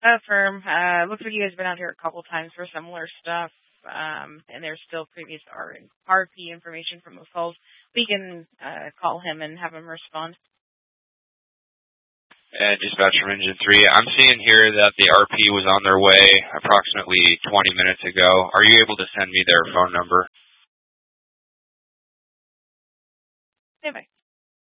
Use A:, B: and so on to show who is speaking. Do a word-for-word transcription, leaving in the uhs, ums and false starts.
A: Affirm. Uh, looks like you guys have been out here a couple times for similar stuff, um, and there's still previous R P information from those calls. We can uh, call him and have him respond.
B: And dispatch from Engine three, I'm seeing here that the R P was on their way approximately twenty minutes ago. Are you able to send me their phone number?
A: Okay.